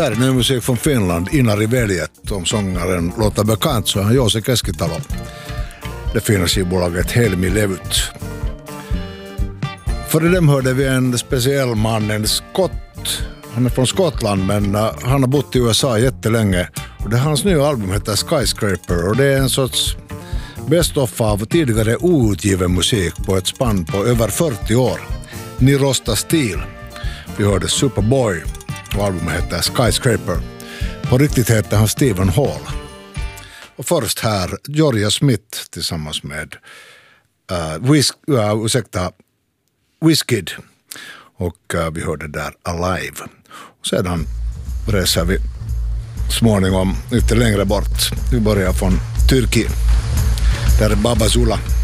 Där är ny musik från Finland, Inari Veljet. Om sångaren låter bekant så är han Joose Keskitalo. Det fina skivbolaget Helmi Levyt. Före dem hörde vi en speciell man, en skott. Han är från Skottland men han har bott i USA jättelänge. Och det hans nya album heter Skyscraper och det är en sorts best-of av tidigare outgiven musik på ett spann på över 40 år. Ni rostar stil. Vi hörde Superboy och albumet heter Skyscraper. På riktigt heter han Stephen Hall. Och först här Jorja Smith tillsammans med Wizkid. Och vi hörde där Alive. Och sedan reser vi småningom lite längre bort. Vi börjar från Turkiet. Där är Baba Zula.